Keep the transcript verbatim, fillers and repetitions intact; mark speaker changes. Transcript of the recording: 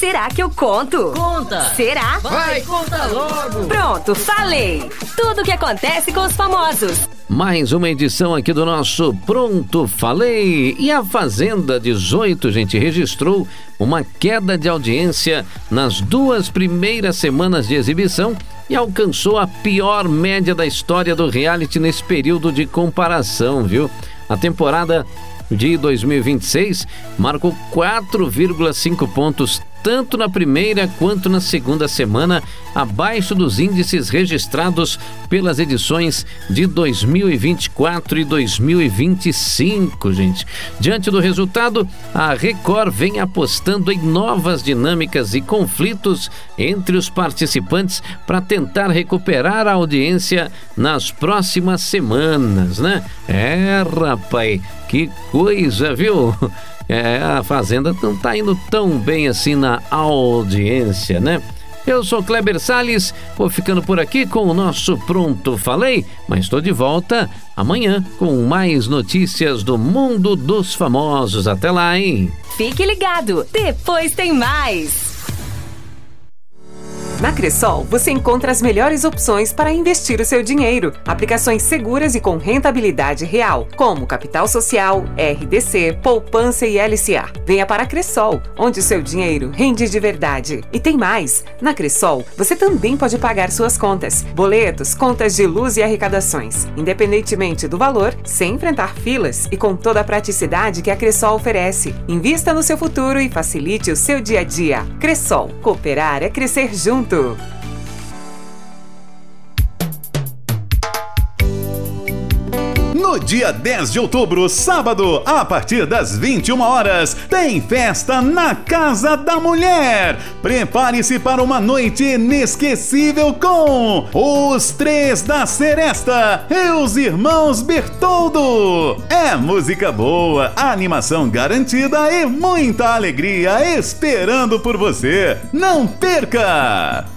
Speaker 1: Será que eu conto?
Speaker 2: Conta!
Speaker 1: Será?
Speaker 2: Vai, conta logo!
Speaker 1: Pronto, falei! Tudo o que acontece com os famosos.
Speaker 3: Mais uma edição aqui do nosso Pronto Falei. E a Fazenda dezoito, gente, registrou uma queda de audiência nas duas primeiras semanas de exibição e alcançou a pior média da história do reality nesse período de comparação, viu? A temporada de dois mil e vinte e seis marcou quatro vírgula cinco pontos tanto na primeira quanto na segunda semana, abaixo dos índices registrados pelas edições de dois mil e vinte e quatro e dois mil e vinte e cinco, gente. Diante do resultado, a Record vem apostando em novas dinâmicas e conflitos entre os participantes para tentar recuperar a audiência nas próximas semanas, né? É, rapaz, que coisa, viu? É, a Fazenda não tá indo tão bem assim na audiência, né? Eu sou Kleber Salles, vou ficando por aqui com o nosso Pronto Falei, mas estou de volta amanhã com mais notícias do mundo dos famosos. Até lá, hein?
Speaker 1: Fique ligado, depois tem mais!
Speaker 4: Na Cressol, você encontra as melhores opções para investir o seu dinheiro. Aplicações seguras e com rentabilidade real, como Capital Social, R D C, Poupança e L C A. Venha para a Cressol, onde o seu dinheiro rende de verdade. E tem mais! Na Cressol, você também pode pagar suas contas, boletos, contas de luz e arrecadações, independentemente do valor, sem enfrentar filas e com toda a praticidade que a Cressol oferece. Invista no seu futuro e facilite o seu dia a dia. Cressol, cooperar é crescer junto.
Speaker 5: No dia dez de outubro, sábado, a partir das vinte e uma horas, tem festa na Casa da Mulher. Prepare-se para uma noite inesquecível com os Três da Seresta e os Irmãos Bertoldo. É música boa, animação garantida e muita alegria esperando por você. Não perca!